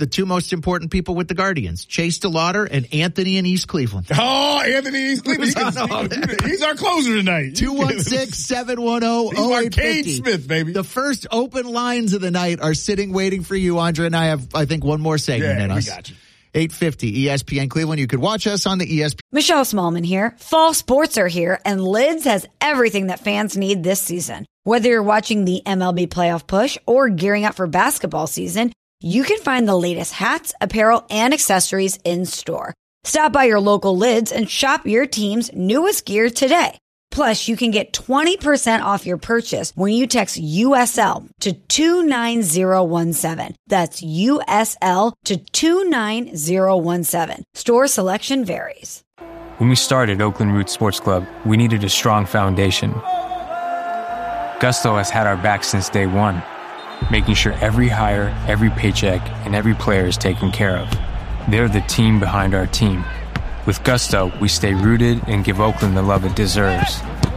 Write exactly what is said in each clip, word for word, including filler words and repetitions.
the two most important people with the Guardians, Chase DeLauder and Anthony in East Cleveland. Oh, Anthony in East Cleveland. He, he's our closer tonight. two one six, seven one zero, zero eight five zero. Smith, baby. The first open lines of the night are sitting waiting for you. Andre and I have, I think, one more segment yeah, in we us. got you. eight fifty E S P N Cleveland. You could watch us on the E S P N. Michelle Smallman here. Fall sports are here, and Lids has everything that fans need this season. Whether you're watching the M L B playoff push or gearing up for basketball season, you can find the latest hats, apparel, and accessories in store. Stop by your local Lids and shop your team's newest gear today. Plus, you can get twenty percent off your purchase when you text U S L to two nine zero one seven. That's U S L to two nine zero one seven. Store selection varies. When we started Oakland Roots Sports Club, we needed a strong foundation. Gusto has had our back since day one, making sure every hire, every paycheck, and every player is taken care of. They're the team behind our team. With Gusto, we stay rooted and give Oakland the love it deserves.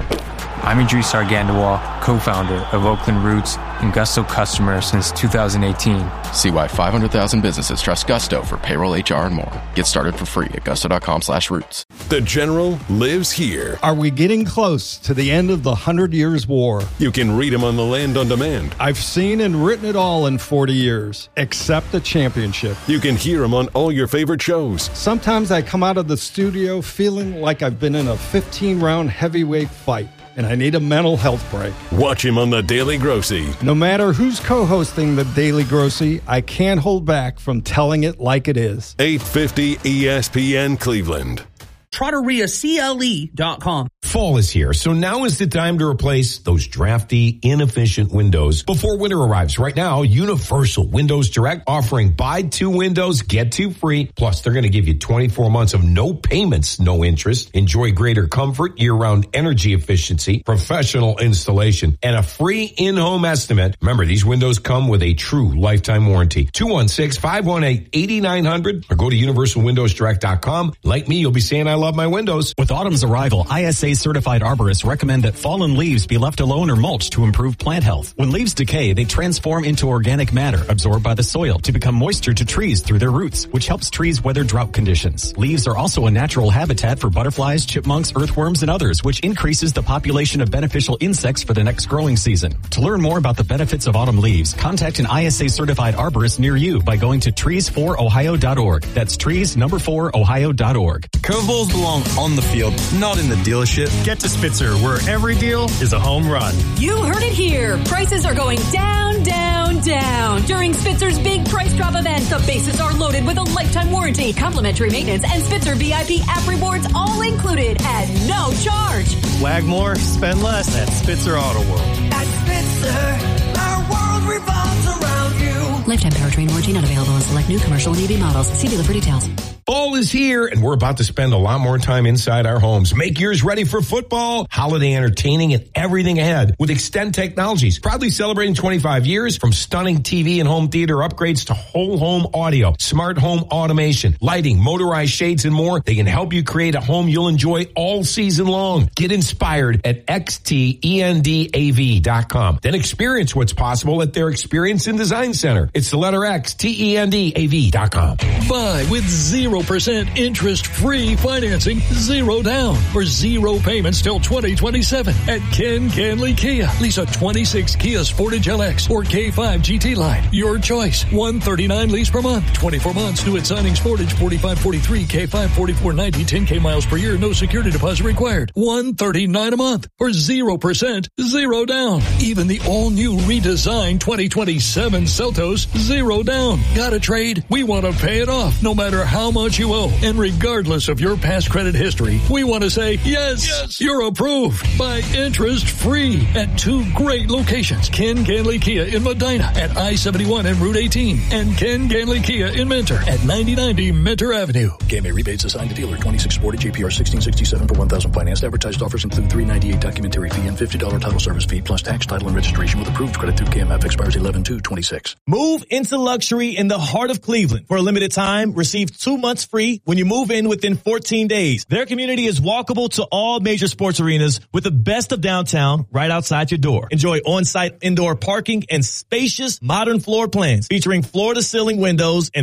I'm Idris Argandawal, co-founder of Oakland Roots and Gusto customer since two thousand eighteen. See why five hundred thousand businesses trust Gusto for payroll, H R, and more. Get started for free at gusto.com slash roots. The General lives here. Are we getting close to the end of the Hundred Years' War? You can read him on the Land on Demand. I've seen and written it all in forty years, except the championship. You can hear him on all your favorite shows. Sometimes I come out of the studio feeling like I've been in a fifteen-round heavyweight fight, and I need a mental health break. Watch him on The Daily Grossy. No matter who's co-hosting The Daily Grossy, I can't hold back from telling it like it is. eight fifty E S P N Cleveland. Trattoria C L E dot com. Fall is here, so now is the time to replace those drafty, inefficient windows before winter arrives. Right now, Universal Windows Direct offering buy two windows, get two free. Plus, they're going to give you twenty-four months of no payments, no interest. Enjoy greater comfort, year-round energy efficiency, professional installation, and a free in-home estimate. Remember, these windows come with a true lifetime warranty. two one six, five one eight, eight nine zero zero or go to universal windows direct dot com. Like me, you'll be saying I love my windows. With autumn's arrival, I S A certified arborists recommend that fallen leaves be left alone or mulched to improve plant health. When leaves decay, they transform into organic matter absorbed by the soil to become moisture to trees through their roots, which helps trees weather drought conditions. Leaves are also a natural habitat for butterflies, chipmunks, earthworms, and others, which increases the population of beneficial insects for the next growing season. To learn more about the benefits of autumn leaves, contact an I S A certified arborist near you by going to trees for ohio dot org. That's trees number four ohio dot org. Curveballs belong on the field, not in the dealership. Get to Spitzer, where every deal is a home run. You heard it here. Prices are going down, down, down. During Spitzer's big price drop event, the bases are loaded with a lifetime warranty, complimentary maintenance, and Spitzer V I P app rewards all included at no charge. Wag more, spend less at Spitzer Auto World. At Spitzer, our world revolves around you. Lifetime powertrain warranty not available on select new commercial and E V models. See dealer for details. Fall is here, and we're about to spend a lot more time inside our homes. Make yours ready for football, holiday entertaining, and everything ahead with Extend Technologies. Proudly celebrating twenty-five years, from stunning T V and home theater upgrades to whole home audio, smart home automation, lighting, motorized shades, and more. They can help you create a home you'll enjoy all season long. Get inspired at X T E N D A V dot com. Then experience what's possible at their Experience and Design Center. It's the letter X, T E N D A V dot com. Buy with zero percent interest-free financing, zero down, or zero payments till twenty twenty-seven at Ken Canley Kia. Lease a twenty-six Kia Sportage L X or K five G T line. Your choice. one thirty-nine lease per month. twenty-four months due at signing. Sportage forty-five forty-three, K five forty-four ninety, ten K miles per year. No security deposit required. one thirty-nine a month or zero percent, zero down. Even the all-new redesigned twenty twenty-seven Seltos, zero down. Got a trade? We want to pay it off no matter how much you owe. And regardless of your past credit history, we want to say, yes, yes, you're approved by interest free at two great locations. Ken Canley Kia in Medina at I seventy-one and Route eighteen, and Ken Canley Kia in Mentor at ninety ninety Mentor Avenue. K M A rebates assigned to dealer. twenty-six Sportage A P R sixteen sixty-seven for one thousand financed. Advertised offers include three ninety-eight documentary fee and fifty dollars title service fee plus tax, title, and registration with approved credit through K M F. Expires eleven two twenty-six. Move into luxury in the heart of Cleveland. For a limited time, receive two months free when you move in within fourteen days. Their community is walkable to all major sports arenas with the best of downtown right outside your door. Enjoy on-site indoor parking and spacious modern floor plans featuring floor-to-ceiling windows and